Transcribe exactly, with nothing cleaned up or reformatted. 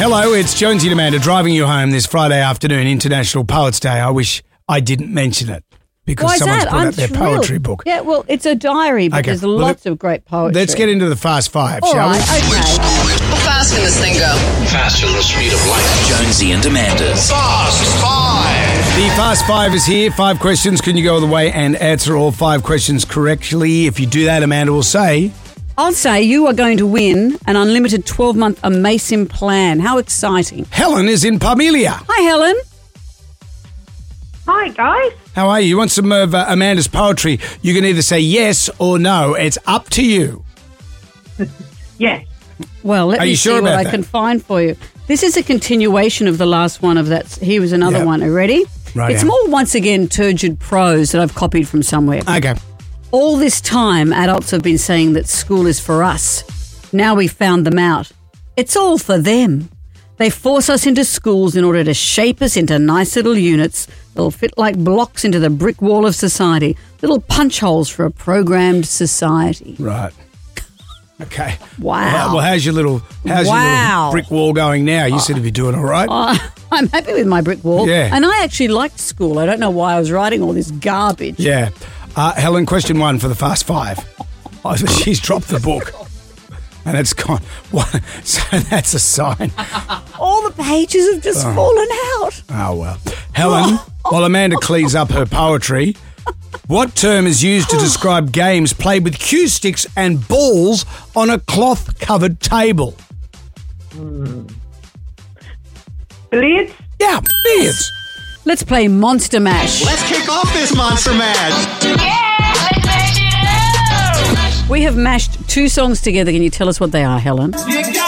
Hello, it's Jonesy and Amanda driving you home this Friday afternoon, International Poets Day. I wish I didn't mention it because Why is someone's that? put I'm out their thrilled. poetry book. Yeah, well, it's a diary, but Okay, there's well, lots let- of great poetry. Let's get into the fast five, All shall right, we? okay. How fast can this thing go? Faster than the speed of light. Jonesy and Amanda's Fast Five. The Fast Five is here. Five questions. Can you go all the way and answer all five questions correctly? If you do that, Amanda will say... I'll say you are going to win an unlimited twelve-month Amasim plan. How exciting. Helen is in Parmelia. Hi, Helen. Hi, guys. How are you? You want some of uh, Amanda's poetry? You can either say yes or no. It's up to you. Yes. Well, let Are me you see sure what about I that? can find for you. This is a continuation of the last one of that. Here was another Yep. one. Are you ready? Right, It's yeah. more, once again, turgid prose that I've copied from somewhere. Okay. All this time, adults have been saying that school is for us. Now we found them out. It's all for them. They force us into schools in order to shape us into nice little units that'll fit like blocks into the brick wall of society, little punch holes for a programmed society. Right. Okay. Wow. Well, well, how's your little how's your Wow. little brick wall going now? You seem to be doing all right. Uh, I'm happy with my brick wall. Yeah. And I actually liked school. I don't know why I was writing all this garbage. Yeah. Uh, Helen, question one for the Fast Five. Oh, she's dropped the book. And it's gone. What? So that's a sign. All the pages have just fallen out. Oh, well. Helen, while Amanda cleans up her poetry, what term is used to describe games played with cue sticks and balls on a cloth-covered table? Billiards? Yeah, billiards. Let's play Monster Mash. Let's kick off this Monster Mash. We have mashed two songs together. Can you tell us what they are, Helen? You got